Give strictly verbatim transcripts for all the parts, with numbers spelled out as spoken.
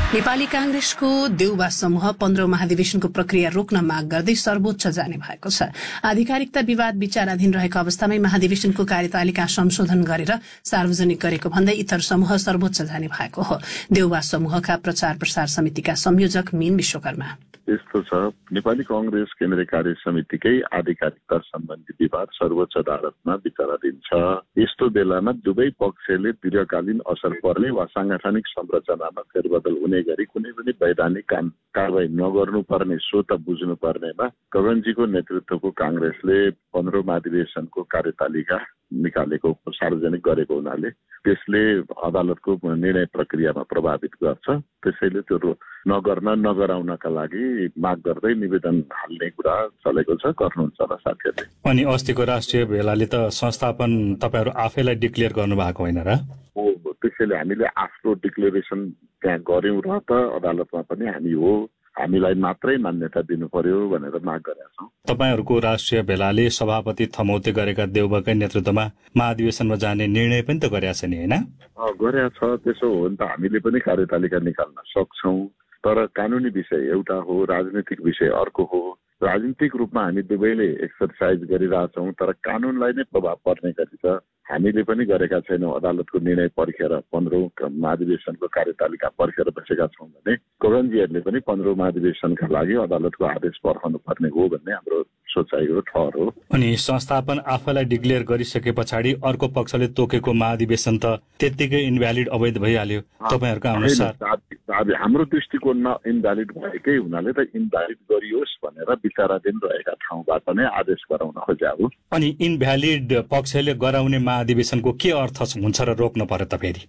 नेपाली कांग्रेसको देउबा समूह पन्ध्रौं महाधिवेशनको प्रक्रिया रोक्न माग गर्दै सर्वोच्च जाने भएको छ। आधिकारिकता विवाद विचाराधीन रहेको अवस्थामै महाधिवेशनको कार्यतालिका संशोधन गरेर सार्वजनिक गरेको भन्दै इतर समूह सर्वोच्च जाने भएको हो। देउबा समूहका प्रचार प्रसार समितिका संयोजक मीन विश्वकर्मा यस्तो छ, नेपाली कांग्रेस केन्द्रीय कार्य समितिकै आधिकारिकता सम्बन्धी विवाद सर्वोच्च अदालतमा विचाराधीन छ। यस्तो बेलामा दुवै पक्षले दीर्घकालीन असर पर्ने वा सांगठनिक संरचनामा फेरबदल हुने गरी कुनै पनि वैधानिक काम कारवाही नगर्नुपर्ने सो त बुझ्नु पर्नेमा गगनजीको नेतृत्वको कांग्रेसले पन्ध्रौं महाधिवेशनको कार्यतालिका निकालेको सार्वजनिक गरेको हुनाले त्यसले अदालतको निर्णय प्रक्रियामा प्रभावित गर्छ। त्यसैले त्यो नगर्न नगराउनका लागि माग गर्दै निवेदन हाल्ने कुरा चलेको छ। गर्नुहुन्छ होला साथीहरूले। अनि अस्तिको राष्ट्रिय भेलाले त संस्थापन तपाईहरु आफैलाई डिक्लेयर गर्नु भएको होइन र? हो, त्यसैले हामीले आफ्नो डिक्लेरेसन त्यहाँ गर्यौं र त अदालतमा पनि हामी हो हामीलाई मात्रै मान्यता दिनु पर्यो भनेर माग गरेका छौं। तपाईहरुको राष्ट्रिय भेलाले सभापति थमौते गरेका देउबाकै नेतृत्वमा महाधिवेशनमा जाने निर्णय पनि त गरेका छ नि, हैन? अ गरेका छ। त्यसो हो भने त हामीले पनि कार्यतालिका निकाल्न सक्छौं, तर कानुनी विषय एउटा हो, राजनीतिक विषय अर्को हो। राजनीतिक रूपमा हामी दुवैले एक्सरसाइज गरिरहेछौं, तर कानूनलाई नै प्रभाव पर्ने गरी त हामीले पनि गरेका छैनौं। अदालतको निर्णय पर्खेर पन्ध्रौं महाधिवेशनको कार्यतालिका पर्खेर बसेका छौं भने गगनजीहरूले पनि पन्ध्रौं महाधिवेशनका लागि अदालतको आदेश पर्खाउनु पर्ने हो भन्ने हाम्रो सोचाइ हो, ठहर हो। अनि संस्थापन आफैलाई डिक्लेयर गरिसके पछाडि अर्को पक्षले तोकेको महाधिवेशन त त्यत्तिकै इनभ्यालिड अवैध भइहाल्यो तपाईहरुको अनुसार? हाम्रो दृष्टिकोणमा इनभ्यालिड भएकै हुनाले त इनभ्यालिड गरियोस् भनेर विचाराधीन रहेका ठाउँबाट नै आदेश गराउन खोजेको। अनि इनभ्यालिड पक्षले गराउने महाधिवेशनको के अर्थ हुन्छ र रोक्न पर्यो त फेरि?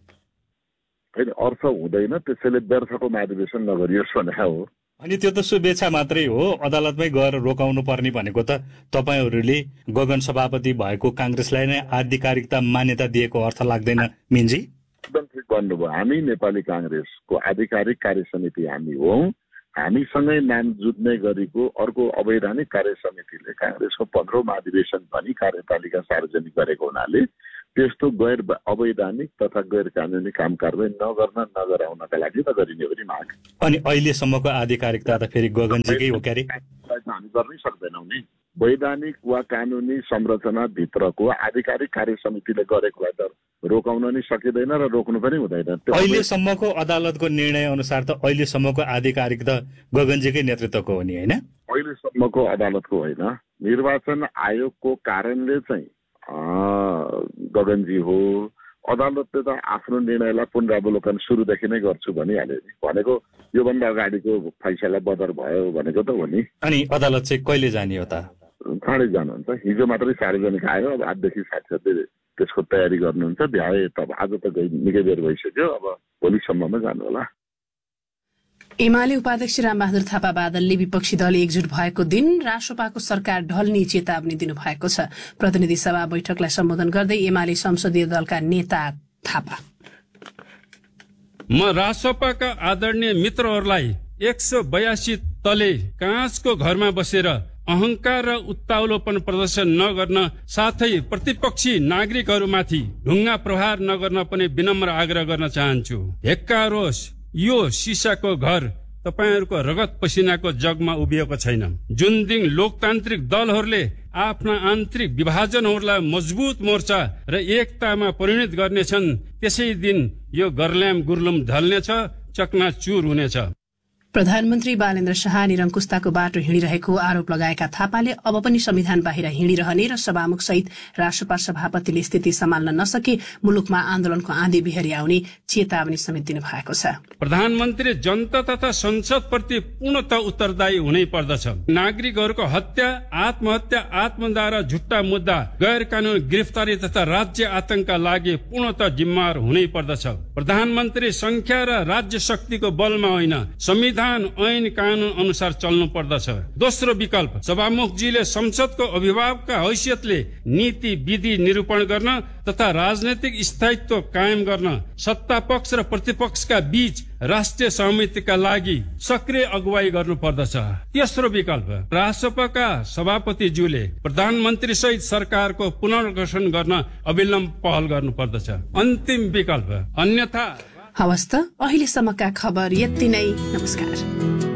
होइन, अर्थ हुँदैन। त्यसैले व्यर्थको महाधिवेशन नगरियोस् भने हो। अनि त्यो त शुभेच्छा मात्रै हो। अदालतमै गएर रोकाउनु पर्ने भनेको त तपाईहरुले गगन सभापति भएको कांग्रेसलाई नै आधिकारिकता मान्यता दिएको अर्थ लाग्दैन मिन्जी? एकदम ठिक भन्नुभयो। हामी नेपाली कांग्रेसको आधिकारिक कार्य समिति हामी हौ। हामीसँगै नाम जुट्ने गरेको अर्को अवैधानिक कार्य समितिले कांग्रेसको पन्ध्रौं महाधिवेशन पनि कार्यतालिका सार्वजनिक गरेको हुनाले त्यस्तो गैर अवैधानिक तथा गैर कानुनी काम कारवाही नगर्न नगराउनका लागि त गरिने हो नि माग। अनि अहिलेसम्मको आधिकारिकता त फेरि गगनजीकै हो क्यारे? हामी गर्नै सक्दैनौँ नि। वैधानिक वा कानुनी संरचना भित्रको आधिकारिक कार्य समितिले गरेकोलाई त रोकाउन नि सकिँदैन र रोक्नु पनि हुँदैन। अहिलेसम्मको अदालतको निर्णय अनुसार त अहिलेसम्मको आधिकारिकता गगनजीकै नेतृत्वको हो नि, हैन? अहिलेसम्मको अदालतको होइन, निर्वाचन आयोगको कारणले चाहिँ गगनजी हो। अदालतले त आफ्नो निर्णयलाई पुनरावलोकन सुरुदेखि नै गर्छु भनिहाल्यो नि। भनेको योभन्दा अगाडिको फैसला बदर भयो भनेको त हो नि। अनि अदालत चाहिँ कहिले जाने हो त? चाँडै जानुहुन्छ। हिजो मात्रै सार्वजनिक आयो, अब आजदेखि साथीहरूले त्यसको तयारी गर्नुहुन्छ। भ्याए त आज त निकै बेर भइसक्यो, अब भोलिसम्ममा जानु होला। एमाले उपाध्यक्ष रामबहादुर थापा बादलले विपक्षी दल एकजुट भएको दिन राष्ट्रपाको सरकार ढल्ने चेतावनी दिनुभएको छ। प्रतिनिधि सभा बैठकलाई सम्बोधन गर्दै एमाले संसदीय दलका नेता थापा, म राष्ट्रपाका आदरणीय मित्रहरूलाई एक सौ बयासी तले काँचको घरमा बसेर अहंकार र उत्ताउलोपन प्रदर्शन नगर्न साथै प्रतिपक्षी नागरिकहरूमाथि ढुङ्गा प्रहार नगर्न पनि विनम्र आग्रह गर्न चाहन्छु। हेक्कारोस्, यो सिसाको घर तपाईहरूको रगत पसिनाको जगमा उभिएको छैन। जुन दिन लोकतान्त्रिक दलहरूले आफ्ना आन्तरिक विभाजनहरूलाई मजबुत मोर्चा र एकतामा परिणत गर्नेछन्, त्यसै दिन यो गर्ल्याम गुर्लुम ढल्नेछ, चकनाचुर हुनेछ। प्रधानमन्त्री बालेन्द्र शाह निरङ्कुशताको बाटो हिँडिरहेको आरोप लगाएका थापाले अब पनि संविधान बाहिर हिँडिरहने र सभामुख सहित राष्ट्रपा सभापतिले स्थिति सम्हाल्न नसके मुलुकमा आन्दोलनको आँधी बिहरी आउने चेतावनी समेत दिनु भएको छ। प्रधानमन्त्री जनता तथा संसद प्रति पूर्णतः उत्तरदायी हुनै पर्दछ। नागरिकहरूको हत्या, आत्महत्या, आत्मदाह र झुट्टा मुद्दा, गैर कानूनी गिरफ्तारी तथा राज्य आतंकका लागि पूर्णतः जिम्मेवार हुनै पर्दछ। प्रधानमन्त्री संख्या र राज्य शक्तिको बलमा होइन, संविधान ऐन कानून अनुसार चल्नु पर्दछ। दोस्रो विकल्प, सभामुखजीले संसदको अभिभावकका हैसियतले नीति विधि निरूपण गर्न तथा राजनैतिक स्थायित्व कायम गर्न सत्ता पक्ष र प्रतिपक्षका बीच राष्ट्रिय सहमतिका लागि सक्रिय अगुवाई गर्नु पर्दछ। तेस्रो विकल्प, राष्ट्रपतिका सभापतिज्यूले प्रधानमन्त्री सहित सरकारको पुनर्गठन गर्न अविलम्ब पहल गर्नु पर्दछ। अन्तिम विकल्प, अन्यथा हवस् त, अहिलेसम्मका खबर यति नै। नमस्कार।